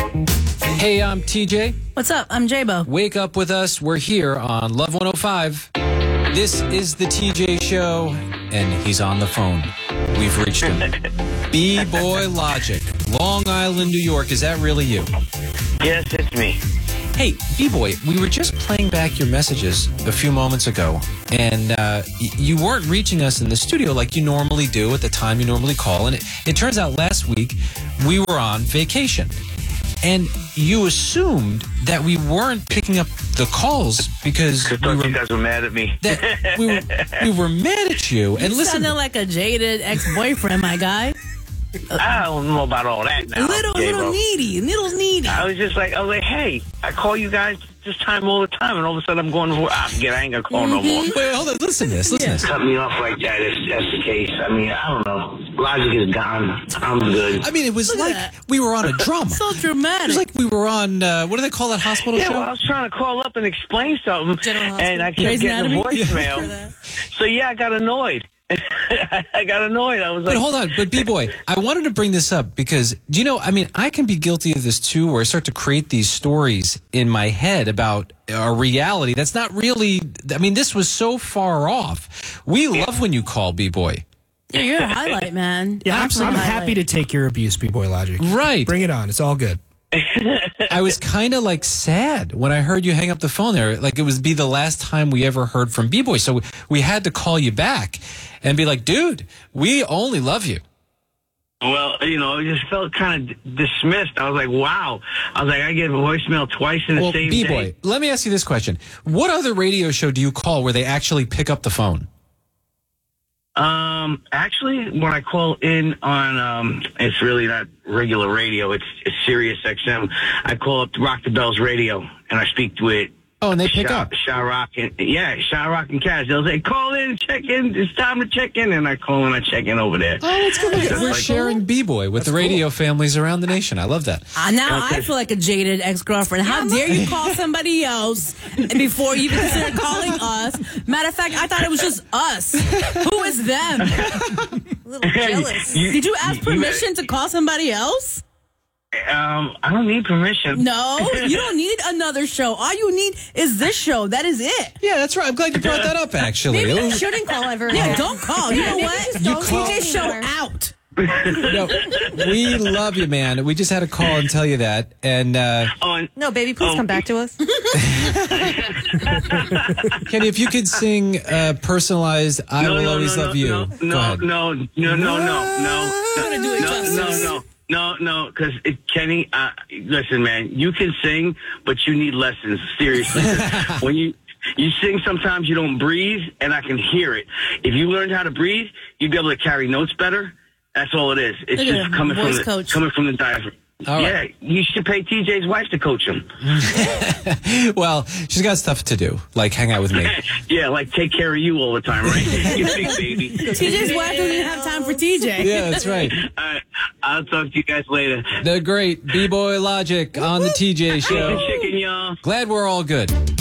Hey, I'm TJ. What's up? I'm J-Bo. Wake up with us. We're here on Love 105. This is the TJ Show, and he's on the phone. We've reached him. B-Boy Logic, Long Island, New York. Is that really you? Yes, it's me. Hey, B-Boy, we were just playing back your messages a few moments ago, and you weren't reaching us in the studio like you normally do at the time you normally call. And it turns out last week we were on vacation. And you assumed that we weren't picking up the calls because you guys were mad at me. We were mad at you. And You listen, sounded like a jaded ex-boyfriend, my guy. I don't know about all that now. Little needy. I was like, hey, I call you guys this time all the time, and all of a sudden I'm going, I ain't gonna call no more. wait, hold on, listen to this. Cut me off like that if that's the case. I mean, I don't know. Logic is gone. I'm good. I mean, it was Look like at that. we were on a drama. So dramatic. It was like we were on, what do they call that hospital Yeah, show? well, I was trying to call up and explain something, General and I Hospital. kept getting a Grey's voicemail. So, yeah, I got annoyed. I got annoyed. I was like... But hold on, but B-Boy, I wanted to bring this up because, do you know, I mean, I can be guilty of this too, where I start to create these stories in my head about a reality that's not really, I mean, this was so far off. We love when you call, B-Boy. Yeah, you're a highlight, man. Yeah, I'm Absolute happy highlight. to take your abuse, B-Boy Logic. Right. Bring it on. It's all good. I was kind of like sad when I heard you hang up the phone there. Like it would be the last time we ever heard from B-Boy. So we had to call you back and be like, dude, we only love you. Well, it just felt kind of dismissed. I was like, wow. I was like, I get a voicemail twice in the same B-Boy, day. let me ask you this question. What other radio show do you call where they actually pick up the phone? Actually, when I call in on, it's really not regular radio. It's Sirius XM. I call up Rock the Bells Radio, and I speak to it. Oh, and they pick up. Shyrock and Kaz. They'll say, call in, check in. It's time to check in. And I call and I check in over there. Oh, that's good. We're sharing B-Boy with the radio families around the nation. I love that. Now I feel like a jaded ex-girlfriend. How dare you call somebody else before you even consider calling us? Matter of fact, I thought it was just us. Who is them? A little jealous. Did you ask permission to call somebody else? I don't need permission. No, you don't need another show. All you need is this show. That is it. Yeah, that's right. I'm glad you brought that up, actually. Maybe Ooh. shouldn't call ever again. Yeah, don't call. You know what? You call- TJ show out. No, we love you, man. We just had a call and tell you that. And No, baby, please come back to us. Kenny, if you could sing personalized "I Will Always Love You," go ahead. No. gonna do it justice. No, because Kenny, listen, man, you can sing, but you need lessons. Seriously, when you sing, sometimes you don't breathe, and I can hear it. If you learned how to breathe, you'd be able to carry notes better. That's all it is. It's Look at just him, coming voice from coach. the diaphragm. All Yeah, right. you should pay TJ's wife to coach him. Well, she's got stuff to do, like hang out with me. Yeah, like take care of you all the time, right? You big baby. TJ's wife doesn't even have time for TJ. Yeah, that's right. All right, I'll talk to you guys later. The great B-Boy Logic on the TJ Show. Chicken, y'all. Glad we're all good.